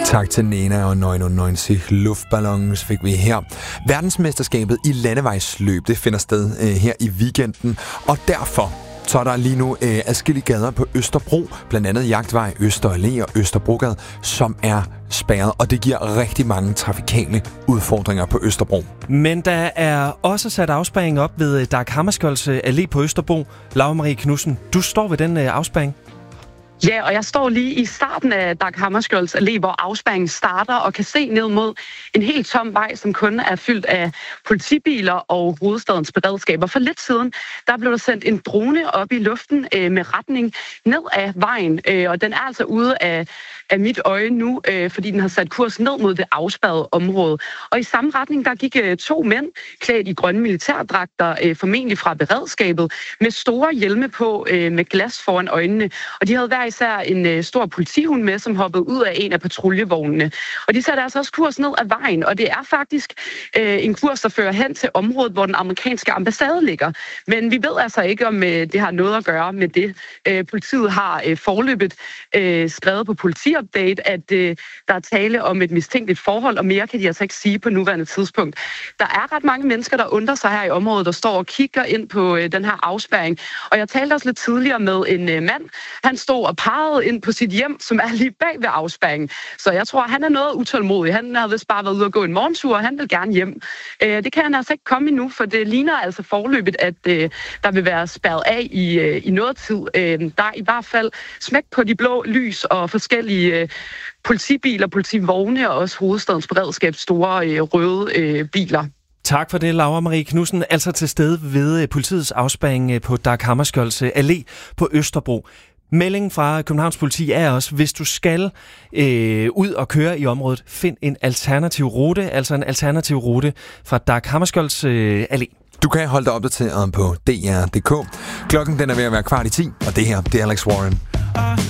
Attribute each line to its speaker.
Speaker 1: Tak til Nena og 99 Luftballons fik vi her. Verdensmesterskabet i landevejsløb, det finder sted her i weekenden, og derfor så er der lige nu adskillige gader på Østerbro, blandt andet Jagtvej, Øster Allé og Østerbrogade, som er spærret, og det giver rigtig mange trafikale udfordringer på Østerbro.
Speaker 2: Men der er også sat afspærring op ved Dag Hammarskjölds Allé på Østerbro. Laura Marie Knudsen, du står ved den afspærring.
Speaker 3: Ja, og jeg står lige i starten af Dag Hammarskjölds Allé, hvor afspærringen starter, og kan se ned mod en helt tom vej, som kun er fyldt af politibiler og hovedstadens beredskaber. For lidt siden, der blev der sendt en drone op i luften med retning ned ad vejen, og den er altså ude af mit øje nu, fordi den har sat kurs ned mod det afspærrede område. Og i samme retning, der gik 2 mænd klædt i grønne militærdragter, formentlig fra beredskabet, med store hjelme på, med glas foran øjnene. Og de havde hver især en stor politihund med, som hoppede ud af en af patruljevognene. Og de satte altså også kurs ned ad vejen, og det er faktisk en kurs, der fører hen til området, hvor den amerikanske ambassade ligger. Men vi ved altså ikke, om det har noget at gøre med det. Politiet har foreløbigt skrevet på politiupdate, at der er tale om et mistænkeligt forhold, og mere kan de altså ikke sige på nuværende tidspunkt. Der er ret mange mennesker, der undrer sig her i området, der står og kigger ind på den her afspærring. Og jeg talte også lidt tidligere med en mand. Han stod og pegede ind på sit hjem, som er lige bag ved afspærringen. Så jeg tror, han er noget utålmodig. Han havde vist bare været ude og gå en morgentur, og han vil gerne hjem. Det kan han altså ikke komme endnu, for det ligner altså foreløbigt, at der vil være spærret af i noget tid. Der er i hvert fald smæk på de blå lys og forskellige politibiler, politivogne og også hovedstadens beredskabs store røde biler.
Speaker 2: Tak for det, Laura Marie Knudsen, altså til stede ved politiets afspærring på Dag Hammarskjölds Allé på Østerbro. Meldingen fra Københavns Politi er også, hvis du skal ud og køre i området, find en alternativ rute, altså en alternativ rute fra Dag Hammarskjölds Allé.
Speaker 1: Du kan holde dig opdateret på dr.dk. Klokken den er ved at være 9:15, og det her, det er Alex Warren.